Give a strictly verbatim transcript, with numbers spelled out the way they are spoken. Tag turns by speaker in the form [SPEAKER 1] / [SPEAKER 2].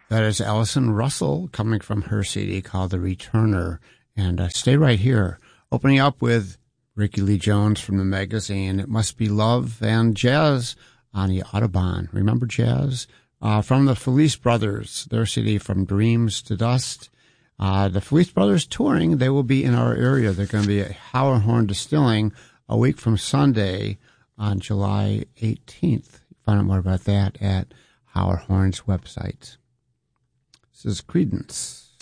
[SPEAKER 1] That is Allison Russell coming from her C D called The Returner. And uh, stay right here. Opening up with Ricky Lee Jones from the magazine It Must Be Love and Jazz on the Audubon. Remember Jazz? Uh, from the Felice Brothers, their C D From Dreams to Dust. Uh, the Felice Brothers touring. They will be in our area. They're going to be at Howard Horn Distilling a week from Sunday on July eighteenth. Find out more about that at Howard Horn's website. This is Creedence.